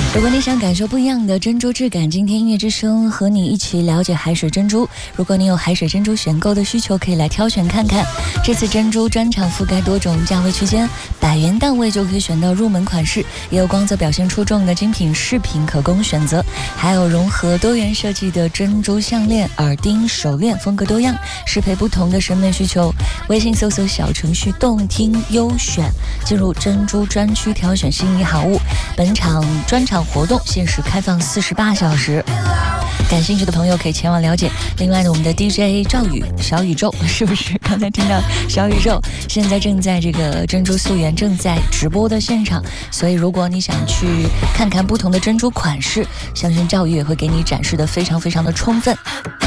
如果你想感受不一样的珍珠质感，今天音乐之声和你一起了解海水珍珠。如果你有海水珍珠选购的需求，可以来挑选看看。这次珍珠专场覆盖多种价位区间，100元档位就可以选到入门款式，也有光泽表现出众的精品饰品可供选择，还有融合多元设计的珍珠项链、耳钉、手链，风格多样，适配不同的审美需求。微信搜索小程序动听优选，进入珍珠专区挑选心仪好物。本场专场活动限时开放48小时，感兴趣的朋友可以前往了解。另外呢，我们的 DJ 赵宇小宇宙，是不是刚才听到小宇宙现在正在这个珍珠溯源正在直播的现场，所以如果你想去看看不同的珍珠款式，相信赵宇也会给你展示的非常非常的充分。